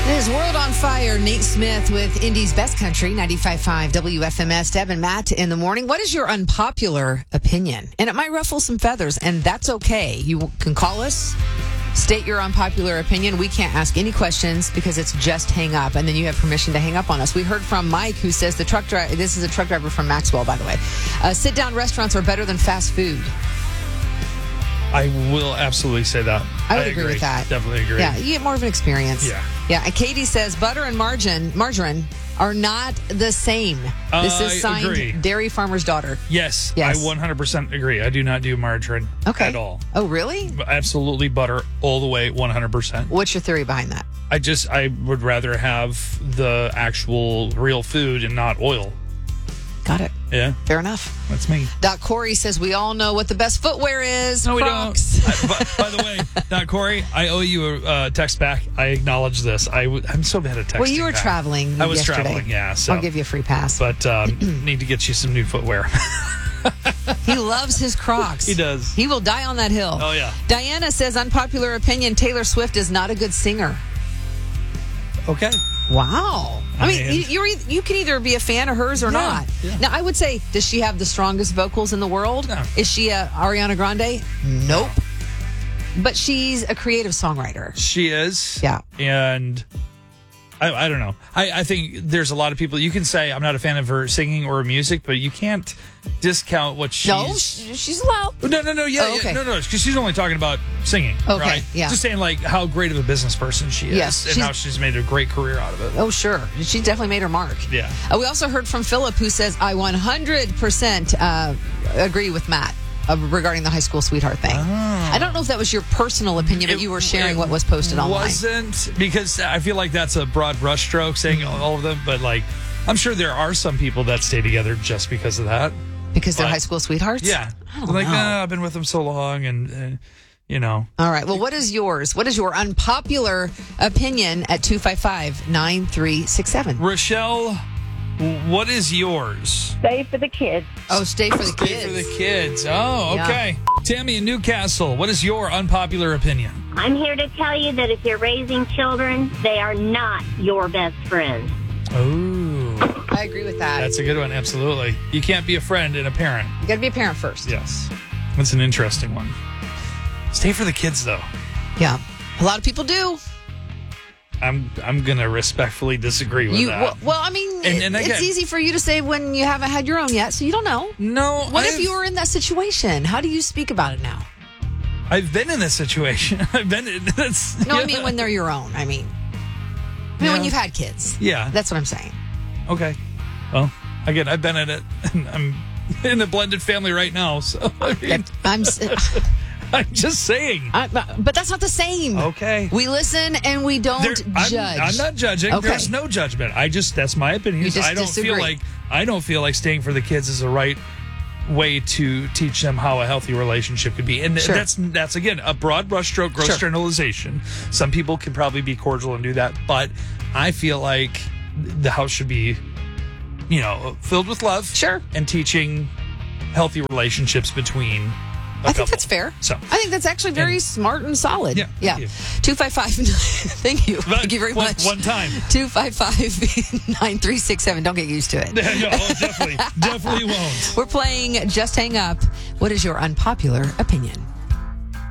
It is World on Fire. Nate Smith with Indy's Best Country, 95.5 WFMS. Deb and Matt in the morning. What is your unpopular opinion? And it might ruffle some feathers, and that's okay. You can call us, state your unpopular opinion. We can't ask any questions because it's just hang up, and then you have permission to hang up on us. We heard from Mike, who says the truck driver, this is a truck driver from Maxwell, by the way, sit-down restaurants are better than fast food. I will absolutely say that. I would agree with that. Definitely agree. Yeah, you get more of an experience. Yeah. Yeah, and Katie says butter and margarine are not the same. This is signed agree. Dairy Farmer's Daughter. Yes, Yes. I 100% agree. I do not do margarine at all. Oh, really? Absolutely butter all the way, 100%. What's your theory behind that? I would rather have the actual real food and not oil. Got it. Yeah. Fair enough. That's me. Doc Corey says we all know what the best footwear is. No, Crocs. we don't. By the way, Doc Corey, I owe you a text back. I acknowledge this. I'm so bad at texting. Well, you were back. traveling I was yesterday. traveling, yeah. So. I'll give you a free pass. But need to get you some new footwear. He loves his Crocs. He does. He will die on that hill. Oh, yeah. Diana says unpopular opinion, Taylor Swift is not a good singer. Okay. Wow. I mean, And- you can either be a fan of hers or not. Yeah. Now, I would say, does she have the strongest vocals in the world? No. Is she a Ariana Grande? Nope. But she's a creative songwriter. She is. Yeah. And I don't know. I think there's a lot of people, you can say I'm not a fan of her singing or her music, but you can't discount what she's... No, she's loud. No, yeah, Oh, okay. no, because she's only talking about singing, Okay, right? yeah. Just saying, like, how great of a business person she is, Yes, and how she's made a great career out of it. Oh, sure. She definitely made her mark. Yeah. We also heard from Philip, who says, I 100% agree with Matt regarding the high school sweetheart thing. I don't know if that was your personal opinion, but you were sharing what was posted online. Wasn't, because I feel like that's a broad brushstroke saying all of them, but, like, I'm sure there are some people that stay together just because of that. Because they're high school sweethearts? Yeah. I don't like, know. I've been with them so long, and you know. All right. Well, what is yours? What is your unpopular opinion at 255-9367? Rochelle, what is yours? Stay for the kids. Oh, stay for the kids. Stay for the kids. Oh, okay. Tammy in Newcastle, what is your unpopular opinion? I'm here to tell you that if you're raising children, they are not your best friends. Oh, I agree with that. that's a good one. Absolutely. You can't be a friend and a parent. You got to be a parent first. Yes. That's an interesting one. Stay for the kids, though. Yeah. A lot of people do. I'm going to respectfully disagree with that. Well, I mean, And it's again- easy for you to say when you haven't had your own yet, so you don't know. No. What if you were in that situation? How do you speak about it now? I've been in this situation. I've been in this. No, I mean when they're your own. I mean when you've had kids. Yeah. That's what I'm saying. Okay. Well, again, I've been in it. And I'm in a blended family right now. So, I mean, I'm just saying. but that's not the same. Okay. We listen and we don't judge. I'm not judging. Okay. There's no judgment. That's my opinion. You just I don't disagree. feel like staying for the kids is the right way to teach them how a healthy relationship could be. And Sure. that's again a broad brushstroke, gross Sure. generalization. Some people can probably be cordial and do that, but I feel like the house should be, filled with love. Sure. And teaching healthy relationships between I think that's fair. So I think that's actually very smart and solid. Yeah. Yeah. Thank you. 255. Thank you. Thank you very much. One time. 255-9367. Don't get used to it. No, definitely won't. We're playing Just Hang Up. What is your unpopular opinion?